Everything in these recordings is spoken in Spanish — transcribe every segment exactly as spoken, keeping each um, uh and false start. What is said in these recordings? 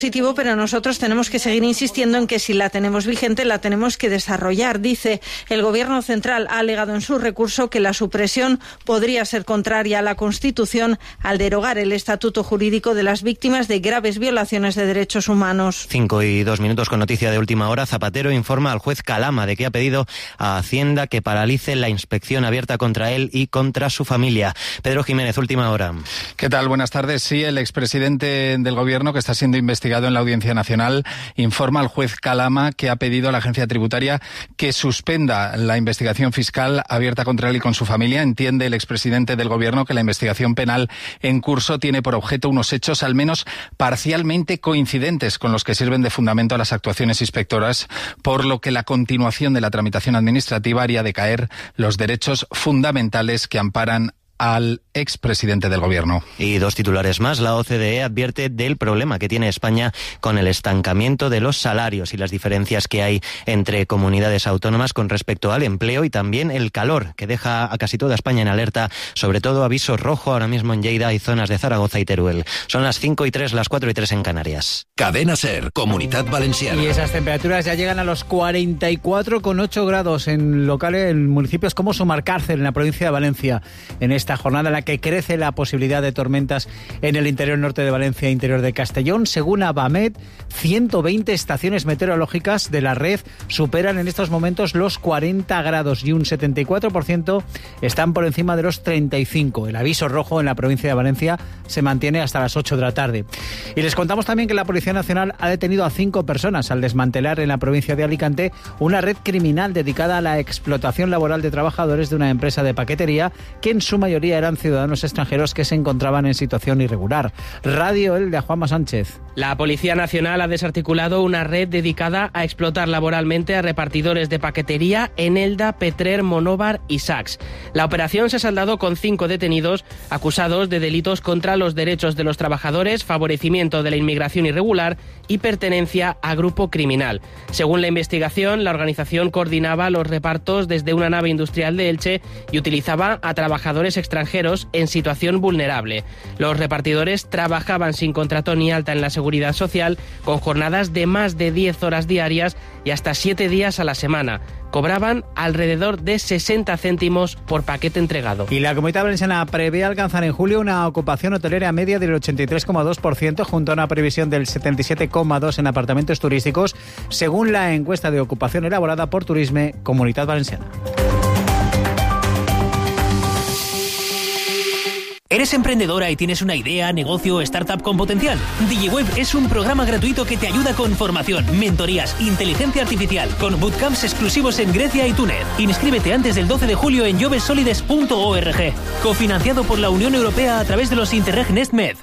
positivo, pero nosotros tenemos que seguir insistiendo en que si la tenemos vigente, la tenemos que desarrollar. Dice, el Gobierno central ha alegado en su recurso que la supresión podría ser contraria a la Constitución al derogar el estatuto jurídico de las víctimas de graves violaciones de derechos humanos. Cinco y dos minutos con noticia de última hora. Zapatero informa al juez Calama de que ha pedido a Hacienda que paralice la inspección abierta contra él y contra su familia. Pedro Jiménez, última hora. ¿Qué tal? Buenas tardes. Sí, el expresidente del Gobierno, que está siendo investigado en la Audiencia Nacional, informa al juez Calama que ha pedido a la agencia tributaria que suspenda la investigación fiscal abierta contra él y con su familia. Entiende el expresidente del Gobierno que la investigación penal en curso tiene por objeto unos hechos al menos parcialmente coincidentes con los que sirven de fundamento a las actuaciones inspectoras, por lo que la continuación de la tramitación administrativa haría decaer los derechos fundamentales que amparan al expresidente del Gobierno. Y dos titulares más. La O C D E advierte del problema que tiene España con el estancamiento de los salarios y las diferencias que hay entre comunidades autónomas con respecto al empleo, y también el calor que deja a casi toda España en alerta, sobre todo aviso rojo ahora mismo en Lleida y zonas de Zaragoza y Teruel. Son las cinco y tres, las cuatro y tres en Canarias. Cadena SER, Comunidad Valenciana. Y esas temperaturas ya llegan a los cuarenta y cuatro coma ocho grados en locales, en municipios como Sumarcárcel, en la provincia de Valencia, en esta jornada en la que crece la posibilidad de tormentas en el interior norte de Valencia e interior de Castellón. Según Abamet, ciento veinte estaciones meteorológicas de la red superan en estos momentos los cuarenta grados y un setenta y cuatro por ciento están por encima de los treinta y cinco. El aviso rojo en la provincia de Valencia se mantiene hasta las ocho de la tarde. Y les contamos también que la Policía Nacional ha detenido a cinco personas al desmantelar en la provincia de Alicante una red criminal dedicada a la explotación laboral de trabajadores de una empresa de paquetería que en su mayoría eran ciudadanos extranjeros que se encontraban en situación irregular. Radio El de Juanma Sánchez. La Policía Nacional ha desarticulado una red dedicada a explotar laboralmente a repartidores de paquetería en Elda, Petrer, Monóvar y Sachs. La operación se ha saldado con cinco detenidos acusados de delitos contra los derechos de los trabajadores, favorecimiento de la inmigración irregular y pertenencia a grupo criminal. Según la investigación, la organización coordinaba los repartos desde una nave industrial de Elche y utilizaba a trabajadores extranjeros en situación vulnerable. Los repartidores trabajaban sin contrato ni alta en la seguridad social, con jornadas de más de diez horas diarias y hasta siete días a la semana. Cobraban alrededor de sesenta céntimos por paquete entregado. Y la Comunidad Valenciana prevé alcanzar en julio una ocupación hotelera media del ochenta y tres coma dos por ciento, junto a una previsión del setenta y siete coma dos por ciento en apartamentos turísticos, según la encuesta de ocupación elaborada por Turisme Comunidad Valenciana. ¿Eres emprendedora y tienes una idea, negocio o startup con potencial? DigiWeb es un programa gratuito que te ayuda con formación, mentorías, inteligencia artificial, con bootcamps exclusivos en Grecia y Túnez. Inscríbete antes del doce de julio en jobsolides punto org. Cofinanciado por la Unión Europea a través de los Interreg NestMed.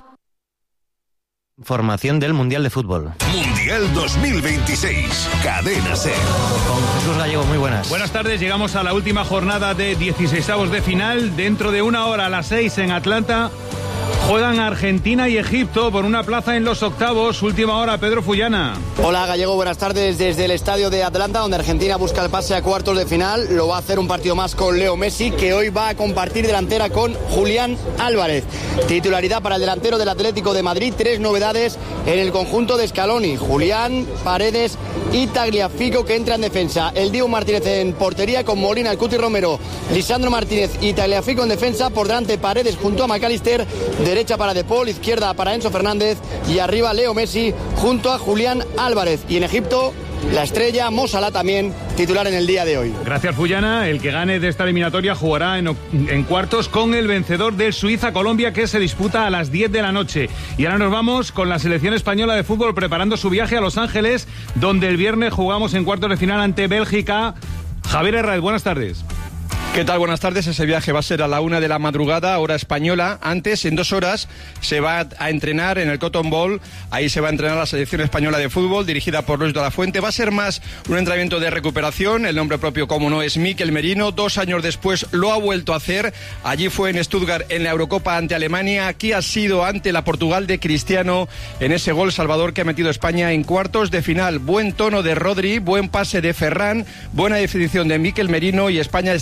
Formación del Mundial de Fútbol. Mundial dos mil veintiséis. Cadena SER. Con Jesús Gallego, muy buenas. Buenas tardes, llegamos a la última jornada de dieciseisavos de final. Dentro de una hora, a las seis en Atlanta, juegan Argentina y Egipto por una plaza en los octavos. Última hora, Pedro Fullana. Hola Gallego, buenas tardes desde el estadio de Atlanta, donde Argentina busca el pase a cuartos de final. Lo va a hacer un partido más con Leo Messi, que hoy va a compartir delantera con Julián Álvarez. Titularidad para el delantero del Atlético de Madrid. Tres novedades en el conjunto de Scaloni: Julián, Paredes y Tagliafico, que entra en defensa. El Dibu Martínez en portería, con Molina, el Cuti Romero, Lisandro Martínez y Tagliafico en defensa. Por delante Paredes junto a McAllister, derecha para De Paul, izquierda para Enzo Fernández y arriba Leo Messi junto a Julián Álvarez. Y en Egipto, la estrella Mo Salah, también titular en el día de hoy. Gracias, Fullana. El que gane de esta eliminatoria jugará en, en cuartos con el vencedor del Suiza-Colombia, que se disputa a las diez de la noche. Y ahora nos vamos con la selección española de fútbol preparando su viaje a Los Ángeles, donde el viernes jugamos en cuartos de final ante Bélgica. Javier Herraiz, buenas tardes. ¿Qué tal? Buenas tardes. Ese viaje va a ser a la una de la madrugada, hora española. Antes, en dos horas, se va a entrenar en el Cotton Bowl. Ahí se va a entrenar la selección española de fútbol, dirigida por Luis de la Fuente. Va a ser más un entrenamiento de recuperación. El nombre propio, como no, es Mikel Merino. Dos años después lo ha vuelto a hacer. Allí fue en Stuttgart, en la Eurocopa ante Alemania. Aquí ha sido ante la Portugal de Cristiano, en ese gol salvador que ha metido España en cuartos de final. Buen tono de Rodri, buen pase de Ferran, buena definición de Mikel Merino, y España está en cuartos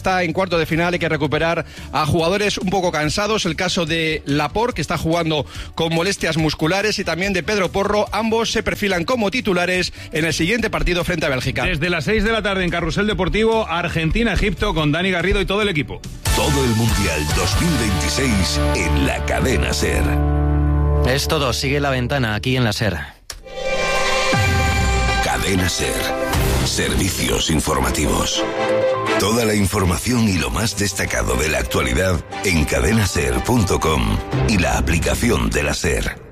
cuartos de final hay que recuperar a jugadores un poco cansados. El caso de Laporte, que está jugando con molestias musculares, y también de Pedro Porro. Ambos se perfilan como titulares en el siguiente partido frente a Bélgica. Desde las seis de la tarde en Carrusel Deportivo, Argentina-Egipto con Dani Garrido y todo el equipo. Todo el Mundial dos mil veintiséis en la cadena SER. Es todo, sigue La Ventana aquí en la SER. Cadena SER. Servicios informativos. Toda la información y lo más destacado de la actualidad en cadena ser punto com y la aplicación de la SER.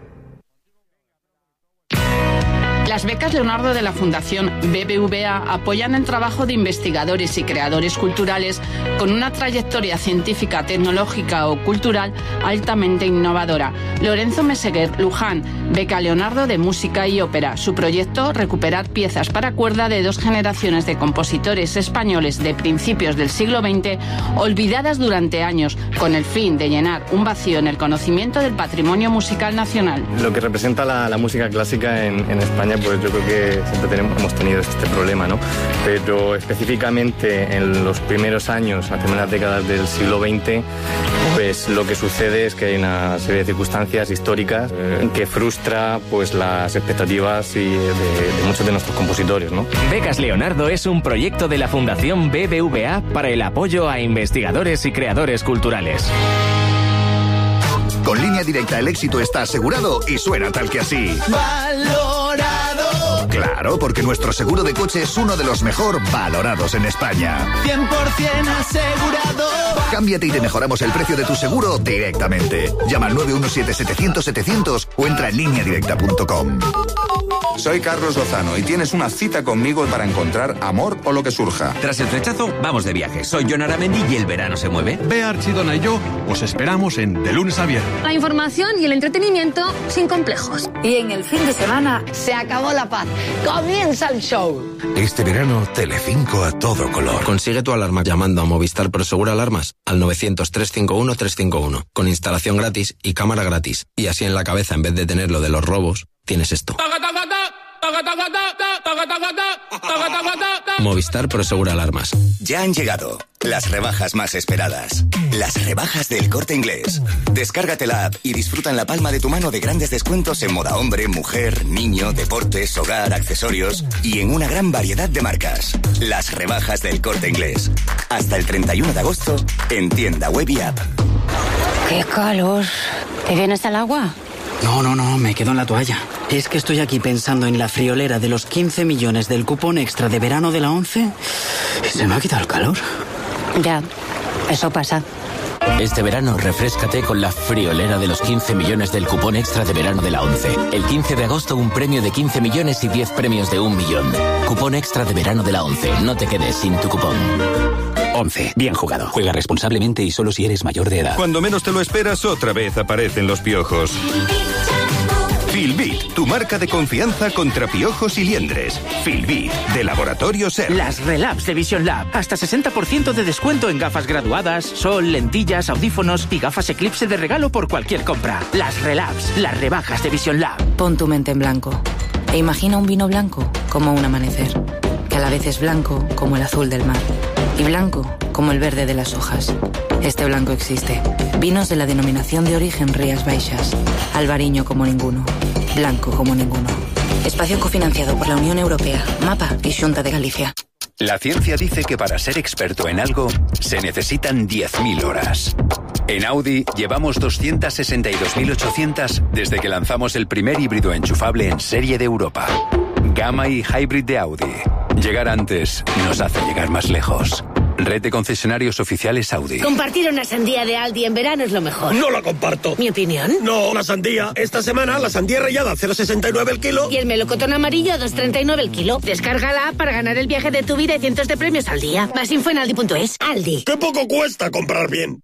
Las becas Leonardo de la Fundación B B V A apoyan el trabajo de investigadores y creadores culturales con una trayectoria científica, tecnológica o cultural altamente innovadora. Lorenzo Meseguer, Luján, beca Leonardo de Música y Ópera. Su proyecto, recuperar piezas para cuerda de dos generaciones de compositores españoles de principios del siglo veinte, olvidadas durante años, con el fin de llenar un vacío en el conocimiento del patrimonio musical nacional. Lo que representa la, la música clásica en, en España, pues yo creo que siempre tenemos, hemos tenido este problema, ¿no? Pero específicamente en los primeros años, las primeras décadas del siglo veinte, pues lo que sucede es que hay una serie de circunstancias históricas eh, que frustra pues las expectativas y de, de muchos de nuestros compositores, ¿no? Becas Leonardo es un proyecto de la Fundación B B V A para el apoyo a investigadores y creadores culturales. Con Línea Directa el éxito está asegurado y suena tal que así. Valorado. Claro, porque nuestro seguro de coche es uno de los mejor valorados en España. cien por ciento asegurado. Cámbiate y te mejoramos el precio de tu seguro directamente. Llama al nueve uno siete, setecientos, setecientos o entra en línea directa punto com. Soy Carlos Lozano y tienes una cita conmigo para encontrar amor o lo que surja. Tras el flechazo, vamos de viaje. Soy Jon Aramendi y el verano se mueve. Bea Archidona y yo os esperamos en De Lunes a Viernes. La información y el entretenimiento sin complejos. Y en el fin de semana se acabó la paz. Comienza el show. Este verano, Telecinco a todo color. Consigue tu alarma llamando a Movistar Prosegura Alarmas al novecientos, trescientos cincuenta y uno, trescientos cincuenta y uno, con instalación gratis y cámara gratis. Y así en la cabeza, en vez de tener lo de los robos, tienes esto. Movistar Prosegura Alarmas. Ya han llegado las rebajas más esperadas. Las rebajas del Corte Inglés. Descárgate la app y disfruta en la palma de tu mano de grandes descuentos en moda hombre, mujer, niño, deportes, hogar, accesorios y en una gran variedad de marcas. Las rebajas del Corte Inglés. Hasta el treinta y uno de agosto en tienda web y app. ¡Qué calor! ¿Te vienes al agua? No, no, no, me quedo en la toalla. Es que estoy aquí pensando en la friolera de los quince millones del cupón extra de verano de la ONCE y se me ha quitado el calor. Ya, eso pasa. Este verano, refréscate con la friolera de los quince millones del cupón extra de verano de la ONCE. El quince de agosto, un premio de quince millones y diez premios de un millón. Cupón extra de verano de la ONCE. No te quedes sin tu cupón. ONCE. Bien jugado. Juega responsablemente y solo si eres mayor de edad. Cuando menos te lo esperas, otra vez aparecen los piojos. Filbit, tu marca de confianza contra piojos y liendres. Filbit, de Laboratorio SER. Las Relabs de Vision Lab. Hasta sesenta por ciento de descuento en gafas graduadas, sol, lentillas, audífonos y gafas Eclipse de regalo por cualquier compra. Las Relabs, las rebajas de Vision Lab. Pon tu mente en blanco e imagina un vino blanco como un amanecer, que a la vez es blanco como el azul del mar y blanco como el verde de las hojas. Este blanco existe. Vinos de la denominación de origen Rías Baixas. Albariño como ninguno. Blanco como ninguno. Espacio cofinanciado por la Unión Europea, MAPA y Xunta de Galicia. La ciencia dice que para ser experto en algo se necesitan diez mil horas. En Audi llevamos doscientas sesenta y dos mil ochocientas desde que lanzamos el primer híbrido enchufable en serie de Europa. Gamma y Hybrid de Audi. Llegar antes nos hace llegar más lejos. Red de concesionarios oficiales Audi. Compartir una sandía de Aldi en verano es lo mejor. No la comparto. ¿Mi opinión? No, la sandía. Esta semana la sandía rallada a cero coma sesenta y nueve el kilo. Y el melocotón amarillo a dos coma treinta y nueve el kilo. Descárgala para ganar el viaje de tu vida y cientos de premios al día. Más info en aldi punto es. Aldi. ¡Qué poco cuesta comprar bien!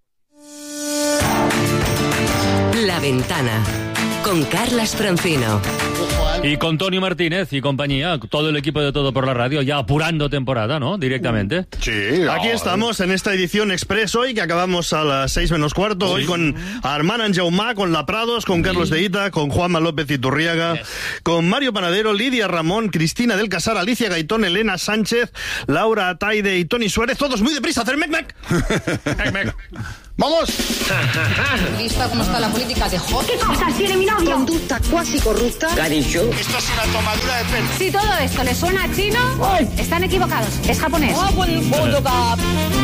La Ventana con Carlas Francino. Ojo, Y con Tony Martínez y compañía, todo el equipo de Todo por la Radio, ya apurando temporada, ¿no? Directamente. Sí. Aquí estamos en esta edición express hoy, que acabamos a las seis menos cuarto, sí. Hoy con Armand Anjaumá, con La Prados, con Carlos sí. de Ita, con Juanma López Iturriaga, yes. con Mario Panadero, Lidia Ramón, Cristina del Casar, Alicia Gaitón, Elena Sánchez, Laura Ataide y Tony Suárez, todos muy deprisa, hacer mec mec. mec, mec. ¡Vamos! ¿Lista cómo está la política de Hot? ¿Qué pasa? ¿Tiene mi novio? Conducta cuasi corrupta. ¿Qué ha dicho? Esto es una tomadura de pelo. Si todo esto le suena a chino, están equivocados. Es japonés. ¡Ah, buen